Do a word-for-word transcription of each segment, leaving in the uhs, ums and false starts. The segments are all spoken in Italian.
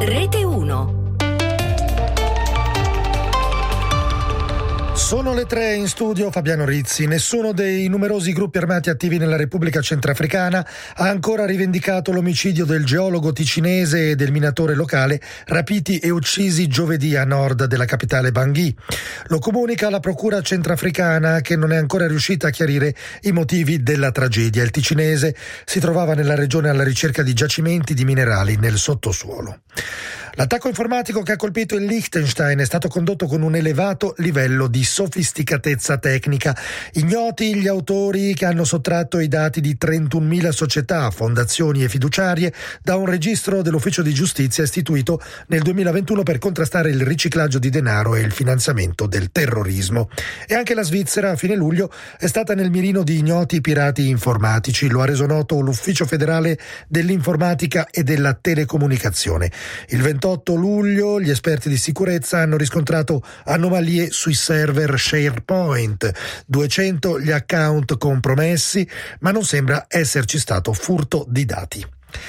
Rete uno. Sono le tre, in studio Fabiano Rizzi. Nessuno dei numerosi gruppi armati attivi nella Repubblica Centrafricana ha ancora rivendicato l'omicidio del geologo ticinese e del minatore locale rapiti e uccisi giovedì a nord della capitale Bangui. Lo comunica la procura centrafricana, che non è ancora riuscita a chiarire i motivi della tragedia. Il ticinese si trovava nella regione alla ricerca di giacimenti di minerali nel sottosuolo. L'attacco informatico che ha colpito il Liechtenstein è stato condotto con un elevato livello di sofisticatezza tecnica. Ignoti gli autori che hanno sottratto i dati di trentunomila società, fondazioni e fiduciarie da un registro dell'Ufficio di Giustizia istituito nel duemilaventuno per contrastare il riciclaggio di denaro e il finanziamento del terrorismo. E anche la Svizzera a fine luglio è stata nel mirino di ignoti pirati informatici. Lo ha reso noto l'Ufficio federale dell'informatica e della telecomunicazione. Il ventotto luglio gli esperti di sicurezza hanno riscontrato anomalie sui server SharePoint, duecento gli account compromessi, ma non sembra esserci stato furto di dati.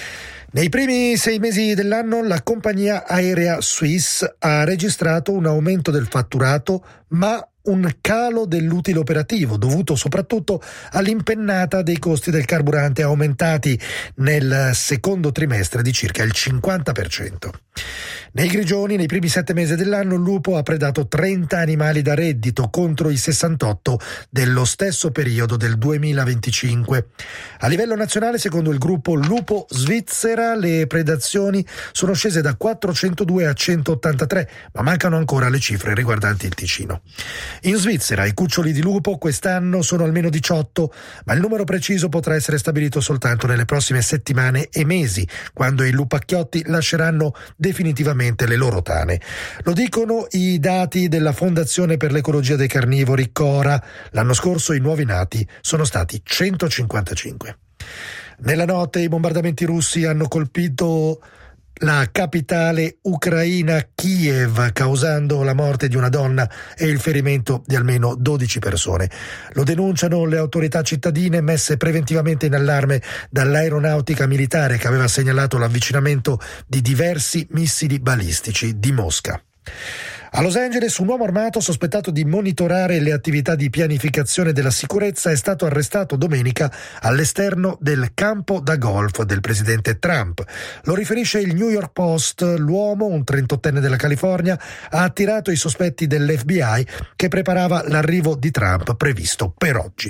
Nei primi sei mesi dell'anno la compagnia aerea Swiss ha registrato un aumento del fatturato, ma un calo dell'utile operativo dovuto soprattutto all'impennata dei costi del carburante aumentati nel secondo trimestre di circa il cinquanta per cento. Nei Grigioni, nei primi sette mesi dell'anno, il lupo ha predato trenta animali da reddito contro i sessantotto dello stesso periodo del duemilaventicinque. A livello nazionale, secondo il gruppo Lupo Svizzera, le predazioni sono scese da quattrocentodue a centottantatré, ma mancano ancora le cifre riguardanti il Ticino. In Svizzera i cuccioli di lupo quest'anno sono almeno diciotto, ma il numero preciso potrà essere stabilito soltanto nelle prossime settimane e mesi, quando i lupacchiotti lasceranno definitivamente le loro tane. Lo dicono i dati della Fondazione per l'Ecologia dei Carnivori, Cora. L'anno scorso i nuovi nati sono stati centocinquantacinque. Nella notte i bombardamenti russi hanno colpito la capitale ucraina Kiev, causando la morte di una donna e il ferimento di almeno dodici persone. Lo denunciano le autorità cittadine, messe preventivamente in allarme dall'aeronautica militare, che aveva segnalato l'avvicinamento di diversi missili balistici di Mosca. A Los Angeles un uomo armato sospettato di monitorare le attività di pianificazione della sicurezza è stato arrestato domenica all'esterno del campo da golf del presidente Trump. Lo riferisce il New York Post. L'uomo, un trentottenne della California, ha attirato i sospetti dell'F B I, che preparava l'arrivo di Trump previsto per oggi.